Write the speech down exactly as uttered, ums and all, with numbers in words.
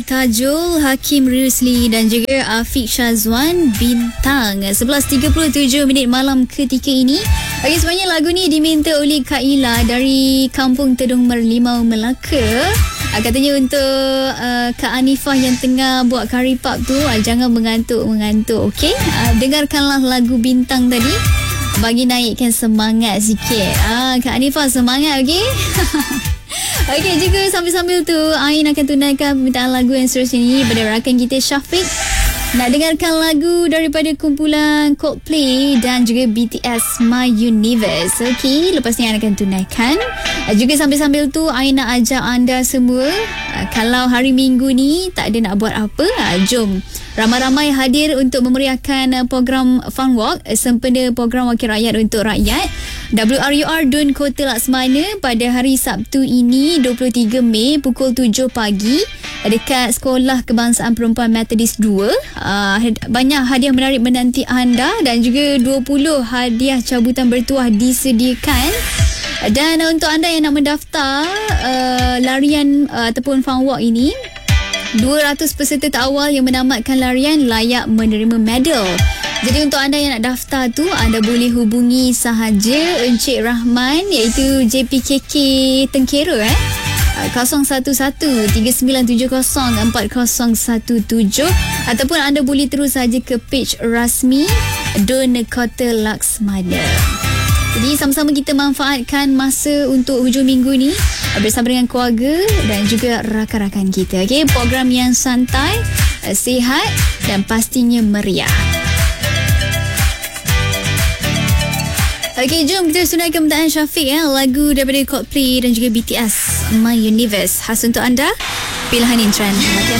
Tajul, Hakim Rusli dan juga Afiq Syazwan Bintang. sebelas tiga puluh tujuh minit malam ketika ini. Okey, sebenarnya lagu ni diminta oleh Kak Ila dari Kampung Tedung Merlimau, Melaka. Uh, katanya untuk uh, Kak Anifah yang tengah buat kari pap tu, uh, jangan mengantuk-mengantuk. Okey, uh, dengarkanlah lagu Bintang tadi bagi naikkan semangat sikit. Ah, Kak Anifah semangat, okey? Okey, juga sambil-sambil tu Ain akan tunaikan permintaan lagu yang seterusnya ni pada rakan kita Syafiq. Nak dengarkan lagu daripada kumpulan Coldplay dan juga B T S My Universe. Okey, lepas ni Ain akan tunaikan. Juga sambil-sambil tu Ain nak ajak anda semua, kalau hari Minggu ni tak ada nak buat apa, jom ramai-ramai hadir untuk memeriahkan program Fun Walk, sempena program Wakil Rakyat untuk Rakyat W R U R Dun Kota Laksmana pada hari Sabtu ini dua puluh tiga Mei pukul tujuh pagi dekat Sekolah Kebangsaan Perempuan Methodist dua. Uh, banyak hadiah menarik menanti anda dan juga dua puluh hadiah cabutan bertuah disediakan. Dan untuk anda yang nak mendaftar uh, larian uh, ataupun Fun Walk ini, dua ratus peserta awal yang menamatkan larian layak menerima medal. Jadi untuk anda yang nak daftar tu, anda boleh hubungi sahaja Encik Rahman iaitu J P K K Tengkera eh kosong satu satu tiga sembilan tujuh kosong empat kosong satu tujuh, ataupun anda boleh terus saja ke page rasmi Dun Kota Laksmana. Jadi sama-sama kita manfaatkan masa untuk hujung minggu ni bersama dengan keluarga dan juga rakan-rakan kita. Okey, program yang santai, sihat dan pastinya meriah. Okey, jom kita sunaikan permintaan Syafiq ya, lagu daripada Coldplay dan juga B T S My Universe, khas untuk anda. Pilihan Intran.